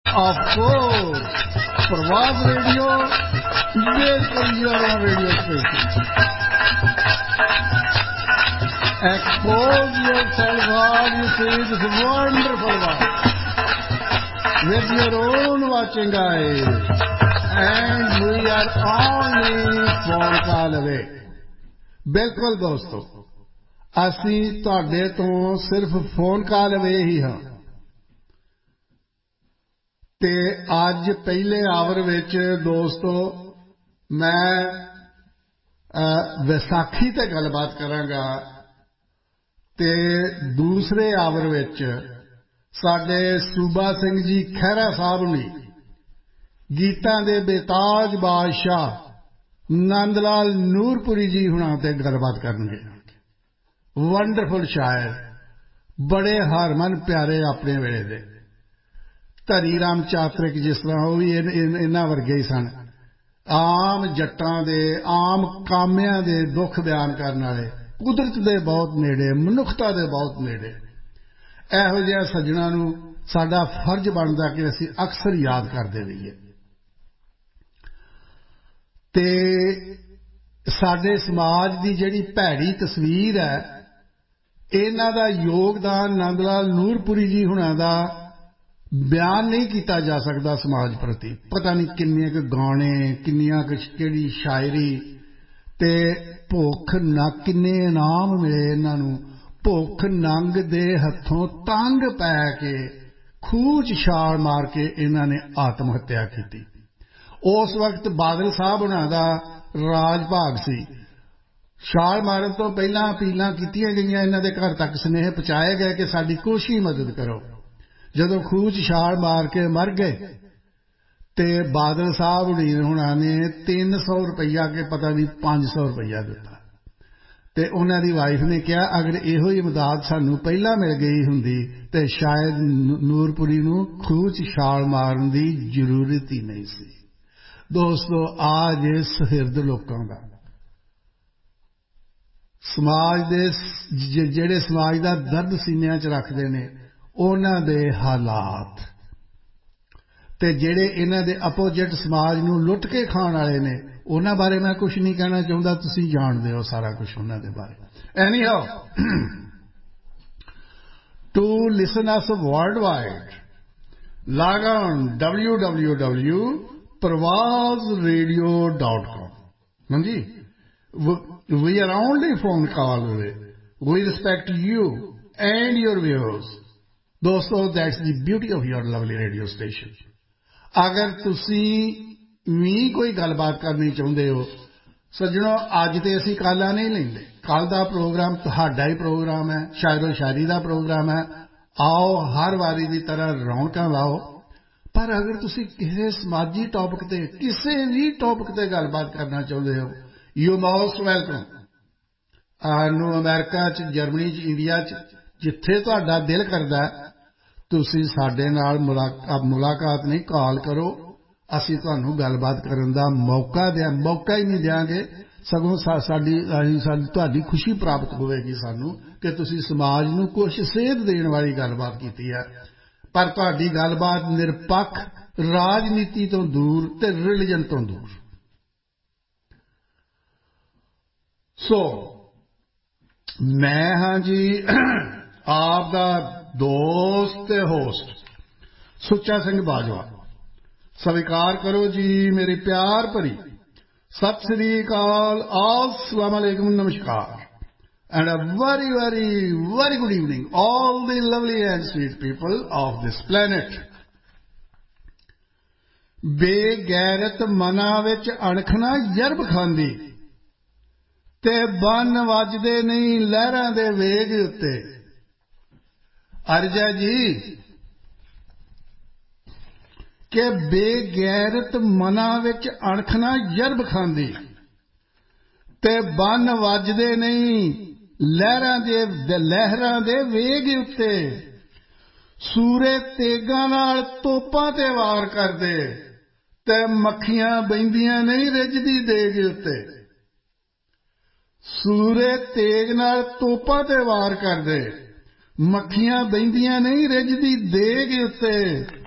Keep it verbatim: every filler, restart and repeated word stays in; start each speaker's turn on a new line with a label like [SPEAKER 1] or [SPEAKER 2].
[SPEAKER 1] Of course, Pravas Radio, बिल्कुल your radio station. Expose yourself, all you see this wonderful one with your own watching eyes, and we are only phone call away. बिल्कुल दोस्तों, ਅਸੀਂ ਤੁਹਾਡੇ ਤੋਂ ਸਿਰਫ phone call ਅਵੇ ਹੀ ਹਾਂ ਤੇ ਅੱਜ ਪਹਿਲੇ ਆਵਰ ਵਿੱਚ ਦੋਸਤੋ ਮੈਂ ਵਿਸਾਖੀ ਤੇ ਗੱਲਬਾਤ ਕਰਾਂਗਾ ਤੇ ਦੂਸਰੇ ਆਵਰ ਵਿੱਚ ਸਾਡੇ ਸੂਬਾ ਸਿੰਘ ਜੀ ਖਹਿਰਾ ਸਾਹਿਬ ਨੇ ਗੀਤਾਂ ਦੇ ਬੇਤਾਜ ਬਾਦਸ਼ਾਹ ਨੰਦ ਲਾਲ ਨੂਰਪੁਰੀ ਜੀ ਹੁਣਾਂ ਤੇ ਗੱਲਬਾਤ ਕਰਨਗੇ ਵੰਡਰਫੁਲ ਸ਼ਾਇਰ ਬੜੇ ਹਰਮਨ ਪਿਆਰੇ ਆਪਣੇ ਵੇਲੇ ਦੇ ਧਰੀ ਰਾਮ ਚਾਤਰਿਕ ਜਿਸ ਤਰ੍ਹਾਂ ਉਹ ਵੀ ਇਹਨਾਂ ਵਰਗੇ ਹੀ ਸਨ ਆਮ ਜੱਟਾਂ ਦੇ ਆਮ ਕਾਮਿਆਂ ਦੇ ਦੁੱਖ ਬਿਆਨ ਕਰਨ ਵਾਲੇ ਕੁਦਰਤ ਦੇ ਬਹੁਤ ਨੇੜੇ ਮਨੁੱਖਤਾ ਦੇ ਬਹੁਤ ਨੇੜੇ ਇਹੋ ਜਿਹੇ ਸੱਜਣਾਂ ਨੂੰ ਸਾਡਾ ਫਰਜ਼ ਬਣਦਾ ਕਿ ਅਸੀਂ ਅਕਸਰ ਯਾਦ ਕਰਦੇ ਰਹੀਏ ਤੇ ਸਾਡੇ ਸਮਾਜ ਦੀ ਜਿਹੜੀ ਭੈੜੀ ਤਸਵੀਰ ਹੈ ਇਹਨਾਂ ਦਾ ਯੋਗਦਾਨ ਨੰਦ ਲਾਲ ਨੂਰਪੁਰੀ ਜੀ ਹੁਣਾਂ ਦਾ ਬਿਆਨ ਨਹੀਂ ਕੀਤਾ ਜਾ ਸਕਦਾ ਸਮਾਜ ਪ੍ਰਤੀ ਪਤਾ ਨਹੀਂ ਕਿੰਨੇ ਕੁ ਗਾਣੇ ਕਿੰਨੀਆਂ ਕੁ ਕਿਹੜੀ ਸ਼ਾਇਰੀ ਤੇ ਭੁੱਖ ਨਾ ਕਿੰਨੇ ਇਨਾਮ ਮਿਲੇ ਇਹਨਾਂ ਨੂੰ ਭੁੱਖ ਨੰਗ ਦੇ ਹੱਥੋਂ ਤੰਗ ਪੈ ਕੇ ਖੂਹ 'ਚ ਛਾਲ ਮਾਰ ਕੇ ਇਹਨਾਂ ਨੇ ਆਤਮ ਹੱਤਿਆ ਕੀਤੀ ਉਸ ਵਕਤ ਬਾਦਲ ਸਾਹਿਬ ਹੁਣਾਂ ਦਾ ਰਾਜ ਭਾਗ ਸੀ ਛਾਲ ਮਾਰਨ ਤੋਂ ਪਹਿਲਾਂ ਅਪੀਲਾਂ ਕੀਤੀਆਂ ਗਈਆਂ ਇਹਨਾਂ ਦੇ ਘਰ ਤੱਕ ਸੁਨੇਹੇ ਪਹੁੰਚਾਏ ਗਏ ਕਿ ਸਾਡੀ ਕੁਛ ਹੀ ਮਦਦ ਕਰੋ ਜਦੋਂ ਖੂਹ 'ਚ ਛਾਲ ਮਾਰ ਕੇ ਮਰ ਗਏ ਤੇ ਬਾਦਲ ਸਾਹਿਬ ਹੁਣਾਂ ਨੇ ਤਿੰਨ ਸੌ ਰੁਪਈਆ ਕੇ ਪਤਾ ਨਹੀਂ ਪੰਜ ਸੌ ਰੁਪਈਆ ਦਿੱਤਾ ਤੇ ਉਹਨਾਂ ਦੀ ਵਾਈਫ ਨੇ ਕਿਹਾ ਅਗਰ ਇਹੋ ਹੀ ਇਮਦਾਦ ਸਾਨੂੰ ਪਹਿਲਾਂ ਮਿਲ ਗਈ ਹੁੰਦੀ ਤੇ ਸ਼ਾਇਦ ਨੂਰਪੁਰੀ ਨੂੰ ਖੂਹ 'ਚ ਛਾਲ ਮਾਰਨ ਦੀ ਜ਼ਰੂਰਤ ਹੀ ਨਹੀਂ ਸੀ ਦੋਸਤੋ ਆ ਜੇ ਸੁਹਿਰਦ ਲੋਕਾਂ ਦਾ ਸਮਾਜ ਦੇ ਜਿਹੜੇ ਸਮਾਜ ਦਾ ਦਰਦ ਸੀਨਿਆਂ 'ਚ ਰੱਖਦੇ ਨੇ ਉਹਨਾਂ ਦੇ ਹਾਲਾਤ ਤੇ ਜਿਹੜੇ ਇਹਨਾਂ ਦੇ ਆਪੋਜੀਟ ਸਮਾਜ ਨੂੰ ਲੁੱਟ ਕੇ ਖਾਣ ਵਾਲੇ ਨੇ ਉਹਨਾਂ ਬਾਰੇ ਮੈਂ ਕੁਝ ਨਹੀਂ ਕਹਿਣਾ ਚਾਹੁੰਦਾ ਤੁਸੀਂ ਜਾਣਦੇ ਹੋ ਸਾਰਾ ਕੁਝ ਉਹਨਾਂ ਦੇ ਬਾਰੇ ਐਨੀਹਾਉ to listen us world wide log on w w w dot pravas radio dot com ਹਾਂਜੀ we are only phone call away we respect you and your viewers ਦੋਸਤੋ that's the beauty of your lovely radio station ਅਗਰ ਤੁਸੀਂ ਵੀ ਕੋਈ ਗੱਲਬਾਤ ਕਰਨੀ ਚਾਹੁੰਦੇ ਹੋ ਸੱਜਣੋ ਅੱਜ ਤੇ ਅਸੀਂ ਕਾਲਾਂ ਨਹੀਂ ਲੈਂਦੇ ਕੱਲ ਦਾ ਪ੍ਰੋਗਰਾਮ ਤੁਹਾਡਾ ਹੀ ਪ੍ਰੋਗਰਾਮ ਹੈ ਸ਼ਾਇਰੋ ਸ਼ਾਇਰੀ ਦਾ ਪ੍ਰੋਗਰਾਮ ਹੈ ਆਓ ਹਰ ਵਾਰੀ ਦੀ ਤਰ੍ਹਾਂ ਰੌਣਕਾਂ ਲਾਓ ਪਰ ਅਗਰ ਤੁਸੀਂ ਕਿਸੇ ਸਮਾਜੀ ਟੌਪਿਕ ਤੇ ਕਿਸੇ ਵੀ ਟੌਪਿਕ ਤੇ ਗੱਲਬਾਤ ਕਰਨਾ ਚਾਹੁੰਦੇ ਹੋ ਯੂ ਮੋਸਟ ਵੈਲਕਮ ਨੂੰ ਅਮਰੀਕਾ 'ਚ ਜਰਮਨੀ 'ਚ ਇੰਡੀਆ 'ਚ ਜਿੱਥੇ ਤੁਹਾਡਾ ਦਿਲ ਕਰਦਾ ਤੁਸੀਂ ਸਾਡੇ ਨਾਲ ਮੁਲਾਕਾਤ ਨਹੀਂ ਕਾਲ ਕਰੋ ਅਸੀਂ ਤੁਹਾਨੂੰ ਗੱਲਬਾਤ ਕਰਨ ਦਾ ਮੌਕਾ ਦਿਆਂ ਮੌਕਾ ਹੀ ਨਹੀਂ ਦਿਆਂਗੇ ਸਗੋਂ ਸਾਡੀ ਤੁਹਾਡੀ ਖੁਸ਼ੀ ਪ੍ਰਾਪਤ ਹੋਵੇਗੀ ਸਾਨੂੰ ਕਿ ਤੁਸੀਂ ਸਮਾਜ ਨੂੰ ਕੁਝ ਸੇਧ ਦੇਣ ਵਾਲੀ ਗੱਲਬਾਤ ਕੀਤੀ ਹੈ ਪਰ ਤੁਹਾਡੀ ਗੱਲਬਾਤ ਨਿਰਪੱਖ ਰਾਜਨੀਤੀ ਤੋਂ ਦੂਰ ਤੇ ਰਿਲੀਜਨ ਤੋਂ ਦੂਰ ਸੋ ਮੈਂ ਹਾਂ ਜੀ ਆਪ ਦਾ ਦੋਸਤ ਤੇ ਹੋਸਟ ਸੁੱਚਾ ਸਿੰਘ ਬਾਜਵਾ ਸਵੀਕਾਰ ਕਰੋ ਜੀ ਮੇਰੀ ਪਿਆਰ ਭਰੀ ਸਤਿ ਸ੍ਰੀ ਅਕਾਲ अस्सलाम वालेकुम नमस्कार and a very very very good evening all the lovely and sweet people of this planet ਬੇਗੈਰਤ ਮਨਾਂ ਵਿੱਚ ਅਣਖ ਨਾ ਯਰਬ ਖਾਂਦੀ ਤੇ ਬੰਨ ਵੱਜਦੇ ਨਹੀਂ ਲਹਿਰਾਂ ਦੇ ਵੇਗ ਉੱਤੇ ਅਰਜਾ ਜੀ ਕਿ ਬੇਗੈਰਤ ਮਨਾਂ ਵਿੱਚ ਅਣਖ ਨਾ ਯਰਬ ਖਾਂਦੀ ਤੇ ਬੰਨ ਵੱਜਦੇ ਨਹੀਂ ਲਹਿਰਾਂ ਦੇ ਲਹਿਰਾਂ ਦੇ ਵੇਗ ਉੱਤੇ ਸੂਰੇ ਤੇਗਾਂ ਨਾਲ ਤੋਪਾਂ ਤੇ ਵਾਰ ਕਰਦੇ ਤੇ ਮੱਖੀਆਂ ਬਹਿੰਦੀਆਂ ਨਹੀਂ ਰਿੱਝਦੀ ਦੇਗ ਉੱਤੇ ਸੂਰੇ ਤੇਗ ਨਾਲ ਤੋਪਾਂ ਤੇ ਵਾਰ ਕਰਦੇ ਮੱਖੀਆਂ ਬਹਿੰਦੀਆਂ ਨਹੀਂ ਰਿੱਝਦੀ ਦੇਗ ਉੱਤੇ